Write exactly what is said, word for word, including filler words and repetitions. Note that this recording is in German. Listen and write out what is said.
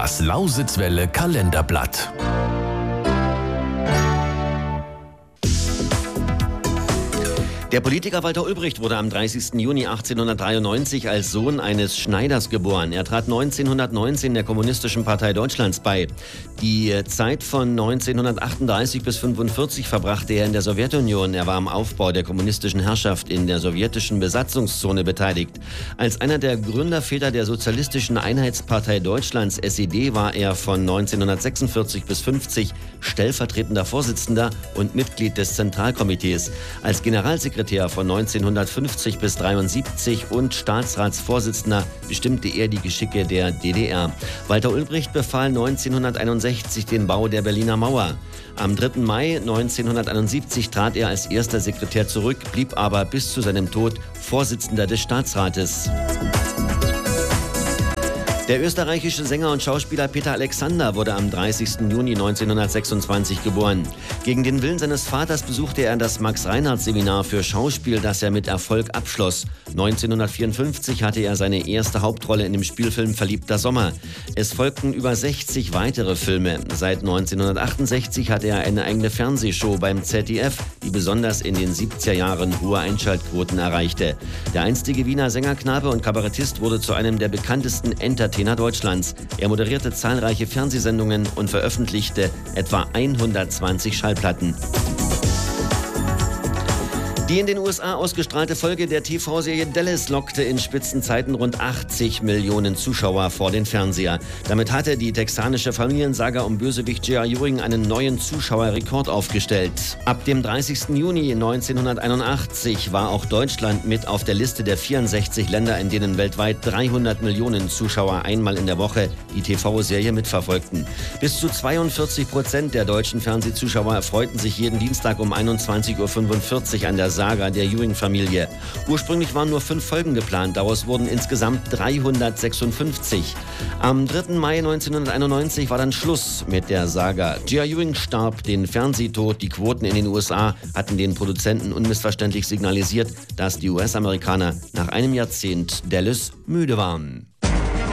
Das Lausitzwelle Kalenderblatt. Der Politiker Walter Ulbricht wurde am dreißigsten Juni achtzehnhundertdreiundneunzig als Sohn eines Schneiders geboren. Er trat neunzehnhundertneunzehn der Kommunistischen Partei Deutschlands bei. Die Zeit von neunzehnhundertachtunddreißig bis fünfundvierzig verbrachte er in der Sowjetunion. Er war am Aufbau der kommunistischen Herrschaft in der sowjetischen Besatzungszone beteiligt. Als einer der Gründerväter der Sozialistischen Einheitspartei Deutschlands, S E D, war er von neunzehnhundertsechsundvierzig bis fünfzig stellvertretender Vorsitzender und Mitglied des Zentralkomitees. Als Generalsekretär von neunzehnhundertfünfzig bis dreiundsiebzig und Staatsratsvorsitzender bestimmte er die Geschicke der D D R. Walter Ulbricht befahl neunzehnhunderteinundsechzig den Bau der Berliner Mauer. Am dritten Mai neunzehnhunderteinundsiebzig trat er als erster Sekretär zurück, blieb aber bis zu seinem Tod Vorsitzender des Staatsrates. Der österreichische Sänger und Schauspieler Peter Alexander wurde am dreißigsten Juni neunzehnhundertsechsundzwanzig geboren. Gegen den Willen seines Vaters besuchte er das Max-Reinhardt-Seminar für Schauspiel, das er mit Erfolg abschloss. neunzehnhundertvierundfünfzig hatte er seine erste Hauptrolle in dem Spielfilm Verliebter Sommer. Es folgten über sechzig weitere Filme. Seit neunzehnhundertachtundsechzig hatte er eine eigene Fernsehshow beim Z D F, die besonders in den siebziger Jahren hohe Einschaltquoten erreichte. Der einstige Wiener Sängerknabe und Kabarettist wurde zu einem der bekanntesten Entertainer Deutschlands. Er moderierte zahlreiche Fernsehsendungen und veröffentlichte etwa hundertzwanzig Schallplatten. Die in den U S A ausgestrahlte Folge der T V-Serie Dallas lockte in Spitzenzeiten rund achtzig Millionen Zuschauer vor den Fernseher. Damit hatte die texanische Familiensaga um Bösewicht J R. Ewing einen neuen Zuschauerrekord aufgestellt. Ab dem dreißigsten Juni neunzehnhunderteinundachtzig war auch Deutschland mit auf der Liste der vierundsechzig Länder, in denen weltweit dreihundert Millionen Zuschauer einmal in der Woche die T V-Serie mitverfolgten. Bis zu zweiundvierzig Prozent der deutschen Fernsehzuschauer erfreuten sich jeden Dienstag um einundzwanzig Uhr fünfundvierzig an der Saga der Ewing-Familie. Ursprünglich waren nur fünf Folgen geplant, daraus wurden insgesamt dreihundertsechsundfünfzig. Am dritten Mai neunzehnhunderteinundneunzig war dann Schluss mit der Saga. J R. Ewing starb den Fernsehtod. Die Quoten in den U S A hatten den Produzenten unmissverständlich signalisiert, dass die U S-Amerikaner nach einem Jahrzehnt Dallas müde waren.